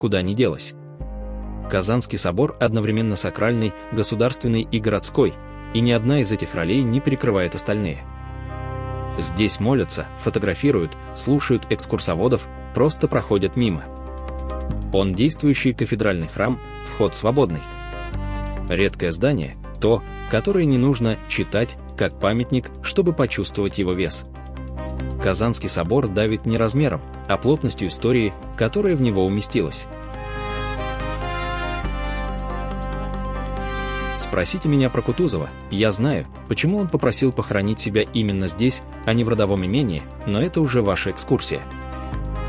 куда ни делась. Казанский собор одновременно сакральный, государственный и городской, и ни одна из этих ролей не перекрывает остальные. Здесь молятся, фотографируют, слушают экскурсоводов, просто проходят мимо. Он действующий кафедральный храм, вход свободный. Редкое здание – то, которое не нужно читать, как памятник, чтобы почувствовать его вес. Казанский собор давит не размером, а плотностью истории, которая в него уместилась. Спросите меня про Кутузова, я знаю, почему он попросил похоронить себя именно здесь, а не в родовом имении, но это уже ваша экскурсия.